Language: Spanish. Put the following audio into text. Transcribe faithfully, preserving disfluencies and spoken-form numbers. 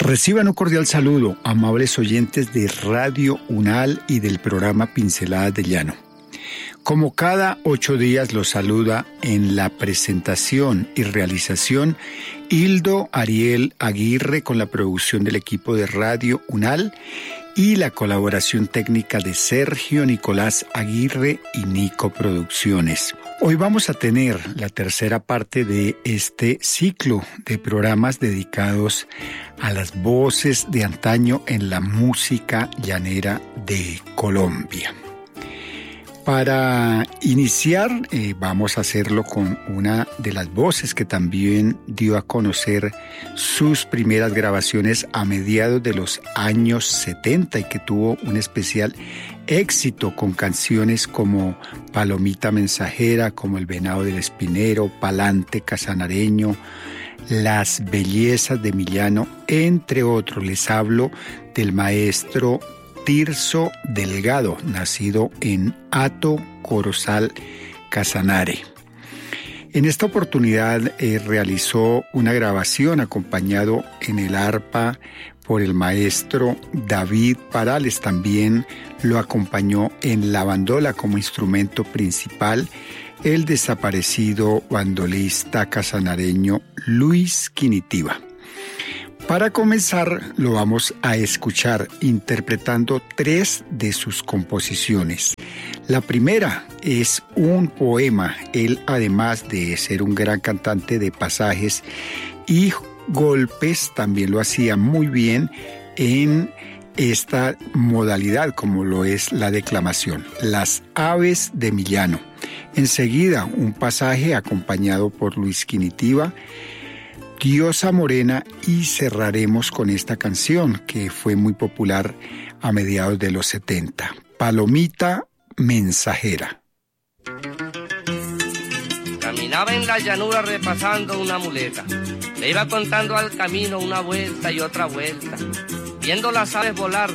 Reciban un cordial saludo, amables oyentes de Radio UNAL y del programa Pinceladas de Llano. Como cada ocho días los saluda en la presentación y realización Hildo Ariel Aguirre con la producción del equipo de Radio UNAL y la colaboración técnica de Sergio Nicolás Aguirre y Nico Producciones. Hoy vamos a tener la tercera parte de este ciclo de programas dedicados a las voces de antaño en la música llanera de Colombia. Para iniciar, eh, vamos a hacerlo con una de las voces que también dio a conocer sus primeras grabaciones a mediados de los años setenta y que tuvo un especial éxito con canciones como Palomita Mensajera, como El Venado del Espinero, Palante Casanareño, Las Bellezas de Millano, entre otros. Les hablo del maestro Tirso Delgado, nacido en Hato, Corozal, Casanare. En esta oportunidad eh, realizó una grabación acompañado en el arpa por el maestro David Parales. También lo acompañó en la bandola como instrumento principal el desaparecido bandolista casanareño Luis Quinitiva. Para comenzar, lo vamos a escuchar interpretando tres de sus composiciones. La primera es un poema. Él, además de ser un gran cantante de pasajes y golpes, también lo hacía muy bien en esta modalidad, como lo es la declamación. Las Aves de Millano. Enseguida, un pasaje acompañado por Luis Quinitiva, Diosa Morena, y cerraremos con esta canción que fue muy popular a mediados de los setenta, Palomita Mensajera. Caminaba en la llanura repasando una muleta, le iba contando al camino una vuelta y otra vuelta, viendo las aves volar